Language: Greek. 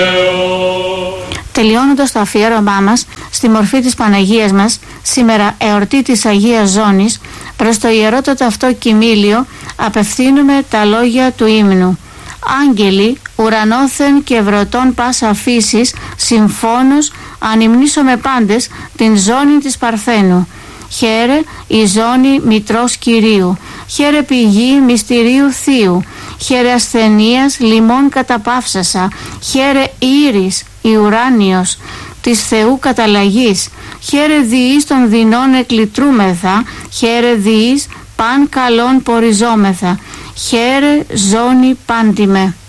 Τελειώνοντας το αφιέρωμά μας στη μορφή της Παναγίας μας, σήμερα εορτή της Αγίας Ζώνης, προς το ιερότατο αυτό κοιμήλιο απευθύνουμε τα λόγια του ύμνου. Άγγελοι, ουρανόθεν και ευρωτών πάσα φύσης, συμφώνως ανυμνήσομαι πάντες την ζώνη της Παρθένου. Χαίρε η ζώνη μητρός Κυρίου, χαίρε πηγή μυστηρίου Θείου, χαίρε ασθενείας λιμών καταπαύσασα, χαίρε ήρης η ουράνιος της Θεού καταλλαγής, χαίρε διείς των δεινών εκλυτρούμεθα, χαίρε διείς παν καλών ποριζόμεθα, χαίρε ζώνη πάντιμε.